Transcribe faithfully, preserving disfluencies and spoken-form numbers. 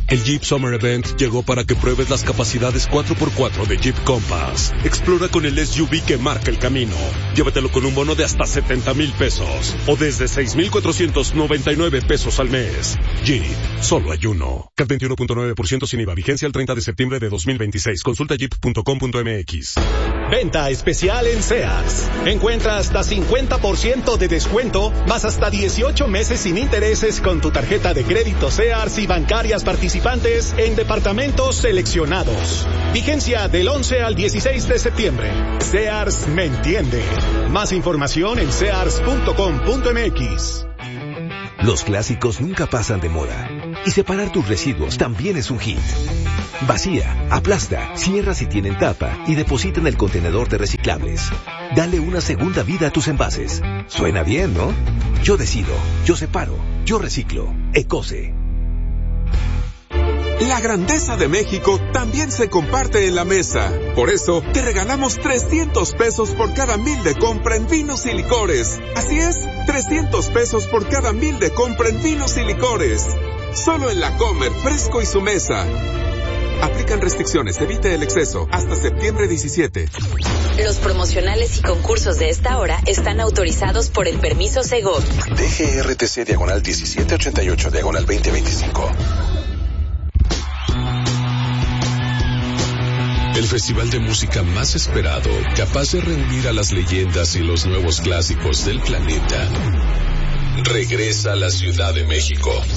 El Jeep Summer Event llegó para que pruebes las capacidades cuatro por cuatro de Jeep Compass. Explora con el S U V que marca el camino. Llévatelo con un bono de hasta setenta mil pesos o desde seis mil cuatrocientos noventa y nueve pesos al mes. Jeep, solo hay uno. C A T veintiuno punto nueve por ciento sin I V A. Vigencia el treinta de septiembre de dos mil veintiséis. Consulta jeep punto com punto m x. Venta especial en Sears. Encuentra hasta cincuenta por ciento de descuento, más hasta dieciocho meses sin intereses con tu tarjeta de crédito Sears y bancarias participantes en departamentos seleccionados. Vigencia del once al dieciséis de septiembre. Sears me entiende. Más información en sears punto com punto m x. Los clásicos nunca pasan de moda. Y separar tus residuos también es un hit. Vacía, aplasta, cierra si tienen tapa y deposita en el contenedor de reciclables. Dale una segunda vida a tus envases. Suena bien, ¿no? Yo decido, yo separo, yo reciclo. Ecose. La grandeza de México también se comparte en la mesa. Por eso, te regalamos trescientos pesos por cada mil de compra en vinos y licores. Así es, trescientos pesos por cada mil de compra en vinos y licores. Solo en La Comer, Fresco y su mesa. Aplican restricciones, evite el exceso. Hasta septiembre diecisiete. Los promocionales y concursos de esta hora están autorizados por el permiso Segov. D G R T C diagonal diecisiete ochenta y ocho diagonal veinte veinticinco. El festival de música más esperado, capaz de reunir a las leyendas y los nuevos clásicos del planeta, regresa a la Ciudad de México.